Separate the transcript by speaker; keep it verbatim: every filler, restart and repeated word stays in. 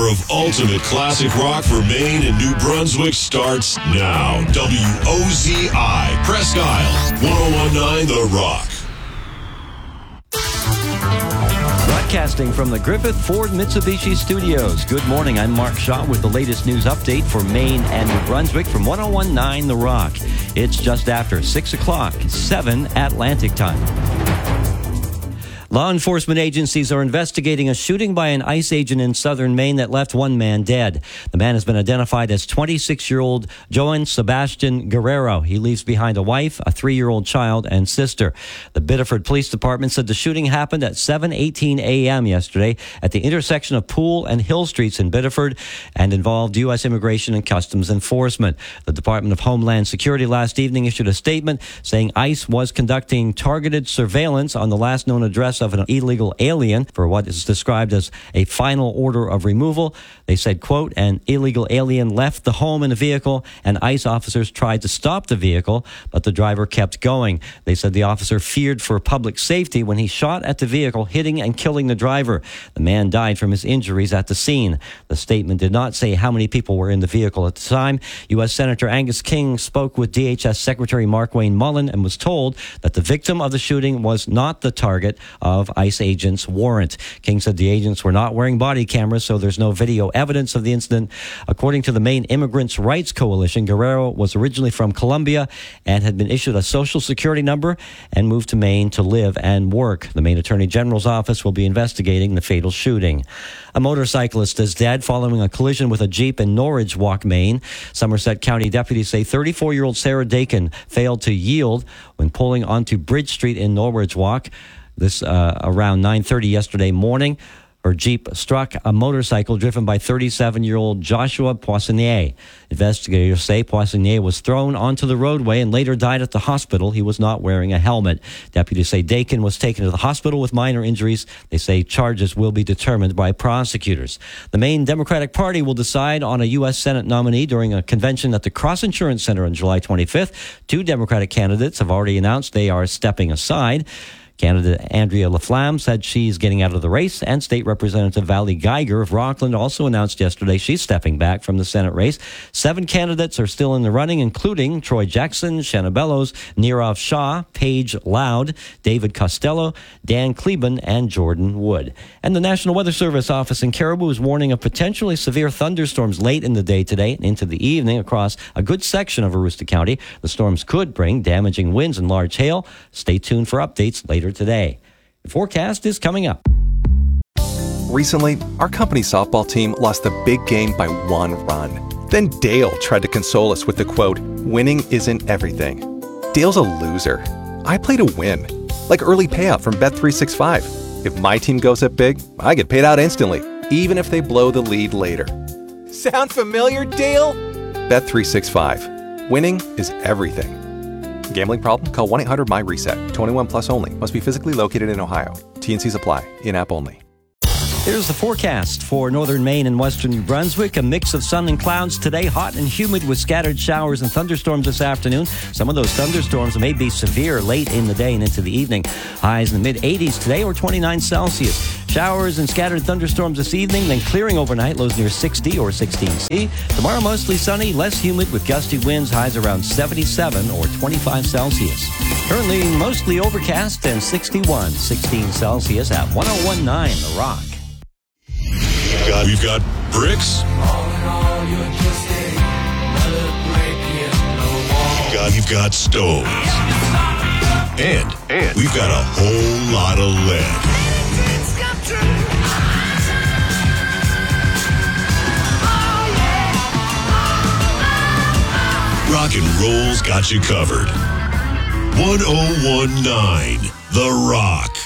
Speaker 1: hour of ultimate classic rock for Maine and New Brunswick starts now. W O Z I, Presque Isle, one oh one point nine The Rock.
Speaker 2: Broadcasting from the Griffith Ford Mitsubishi Studios. Good morning, I'm Mark Shaw with the latest news update for Maine and New Brunswick from one oh one point nine The Rock. It's just after six o'clock, seven Atlantic time. Law enforcement agencies are investigating a shooting by an ICE agent in southern Maine that left one man dead. The man has been identified as twenty-six-year-old Joan Sebastian Guerrero. He leaves behind a wife, a three-year-old child, and sister. The Biddeford Police Department said the shooting happened at seven eighteen a.m. yesterday at the intersection of Poole and Hill Streets in Biddeford and involved U S Immigration and Customs Enforcement. The Department of Homeland Security last evening issued a statement saying ICE was conducting targeted surveillance on the last known address of an illegal alien for what is described as a final order of removal. They said, quote, an illegal alien left the home in a vehicle and ICE officers tried to stop the vehicle, but the driver kept going. They said the officer feared for public safety when he shot at the vehicle, hitting and killing the driver. The man died from his injuries at the scene. The statement did not say how many people were in the vehicle at the time. U S Senator Angus King spoke with D H S Secretary Markwayne Mullin and was told that the victim of the shooting was not the target of ICE agents' warrant. King said the agents were not wearing body cameras, so there's no video evidence of the incident. According to the Maine Immigrants' Rights Coalition, Guerrero was originally from Colombia and had been issued a social security number and moved to Maine to live and work. The Maine Attorney General's office will be investigating the fatal shooting. A motorcyclist is dead following a collision with a Jeep in Norridge Walk, Maine. Somerset County deputies say thirty-four-year-old Sarah Dakin failed to yield when pulling onto Bridge Street in Norridge Walk. This uh, around nine thirty yesterday morning. Her Jeep struck a motorcycle driven by thirty-seven-year-old Joshua Poissonnier. Investigators say Poissonnier was thrown onto the roadway and later died at the hospital. He was not wearing a helmet. Deputies say Dakin was taken to the hospital with minor injuries. They say charges will be determined by prosecutors. The Maine Democratic Party will decide on a U S Senate nominee during a convention at the Cross Insurance Center on July twenty-fifth. Two Democratic candidates have already announced they are stepping aside. Candidate Andrea LaFlamme said she's getting out of the race, and State Representative Valley Geiger of Rockland also announced yesterday she's stepping back from the Senate race. Seven candidates are still in the running, including Troy Jackson, Shanna Bellows, Nirav Shah, Paige Loud, David Costello, Dan Kleben, and Jordan Wood. And the National Weather Service office in Caribou is warning of potentially severe thunderstorms late in the day today and into the evening across a good section of Aroostook County. The storms could bring damaging winds and large hail. Stay tuned for updates later today. The forecast is coming up.
Speaker 3: Recently, our company softball team lost the big game by one run. Then Dale tried to console us with the quote, winning isn't everything. Dale's a loser. I play to win. Like early payout from Bet three sixty-five. If my team goes up big, I get paid out instantly, even if they blow the lead later. Sound familiar, Dale? Bet three sixty-five. Winning is everything. Gambling problem? Call one eight hundred M Y reset. twenty-one plus only. Must be physically located in Ohio. T and Cs apply. In-app only.
Speaker 2: Here's the forecast for northern Maine and western New Brunswick. A mix of sun and clouds today, hot and humid with scattered showers and thunderstorms this afternoon. Some of those thunderstorms may be severe late in the day and into the evening. Highs in the mid eighties today or twenty-nine Celsius. Showers and scattered thunderstorms this evening, then clearing overnight, lows near sixty or sixteen C. Tomorrow mostly sunny, less humid with gusty winds, highs around seventy-seven or twenty-five Celsius. Currently mostly overcast and sixty-one, sixteen Celsius at one oh one point nine The Rock.
Speaker 1: We've got, we've got bricks. We've got, we've got stoves. And, and we've got a whole lot of lead. Rock and roll's got you covered. one oh one point nine The Rock.